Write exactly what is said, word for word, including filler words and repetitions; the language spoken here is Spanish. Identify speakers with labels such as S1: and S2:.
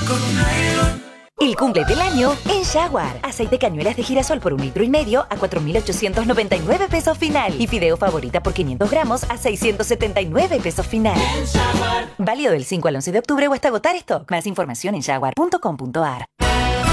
S1: El cumple del año en Jaguar. Aceite cañuelas de girasol por un litro y medio a cuatro mil ochocientos noventa y nueve pesos final. Y fideo favorita por quinientos gramos a seiscientos setenta y nueve pesos final. Válido del cinco al once de octubre o hasta agotar stock. Más información en jaguar punto com punto a r.